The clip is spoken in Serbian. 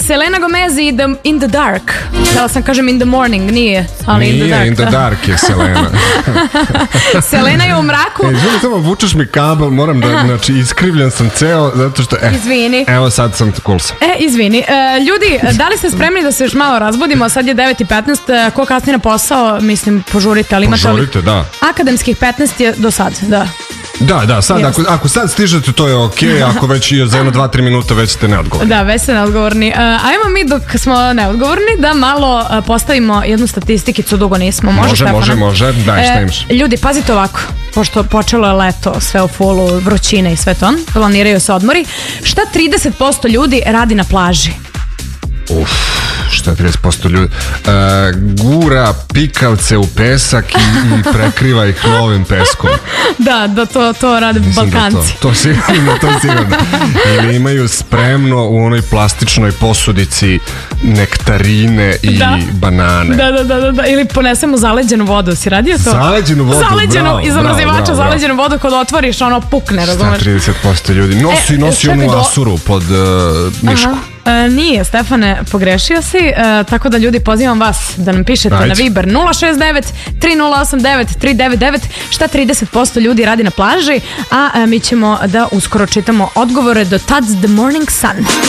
Selena Gomez i In the Dark. Htjela sam kažem In the Morning, nije, ali In the Dark. Nije, In the Dark je Selena. Selena je u mraku. Želim samo, vučeš mi kabel, moram da, znači, iskrivljen sam ceo, zato što, Izvini. Evo sad sam cool sam. Izvini. Ljudi, da li ste spremni da se još malo razbudimo? Sad je 9:15, ko kasni na posao, mislim, požurite, ali imate Požurite, da. Akademskih 15 je do sad, da. Da, sad, ako sad stižete, to je okej, ako već i za 1-2-3 minuta već ste neodgovorni. Da, već ste neodgovorni. Ajmo mi dok smo neodgovorni da malo postavimo jednu statistikicu, dugo nismo. Može, daj, šta imaš? Ljudi, pazite ovako, pošto počelo je leto, sve u fullu, vrućine i sve to, planiraju se odmori. Šta 30% ljudi radi na plaži? Šta je 30% ljudi? Gura pikavce u pesak i prekriva ih novim peskom. Da, to rade Balkanci. To sigurno. Ili imaju spremno u onoj plastičnoj posudici nektarine i banane. Da. Ili ponesemo zaleđenu vodu. Si radio to? Zaleđenu vodu, bravo. Iz zamrzivača zaleđenu vodu kad otvoriš, ono pukne, razumeš? Šta 30% ljudi? Nosi onu asuru pod mišku. Nije, Stefane, pogrešio si, tako da ljudi pozivam vas da nam pišete na Viber 069 3089 399 šta 30% ljudi radi na plaži, a mi ćemo da uskoro čitamo odgovore. Do tad The Morning Sun.